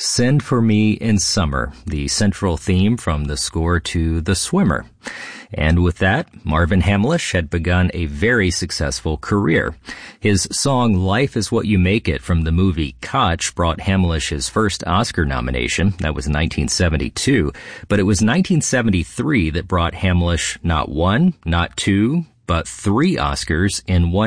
Send for Me in Summer, the central theme from the score to The Swimmer. And with that, Marvin Hamlisch had begun a very successful career. His song Life is What You Make It from the movie Koch brought Hamlisch his first Oscar nomination. That was 1972. But it was 1973 that brought Hamlisch not one, not two, but 3 Oscars in one